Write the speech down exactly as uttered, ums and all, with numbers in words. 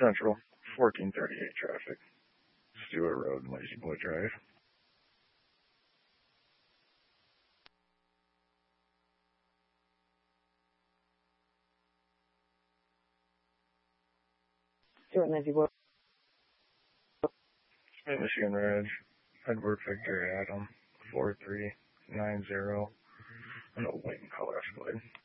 Central, fourteen thirty-eight traffic. Stewart Road, Lazy Boy Drive. Stewart Lazy Boy. Michigan Ridge, Edward Victor Adam, four three nine zero, and a white and color Escalade.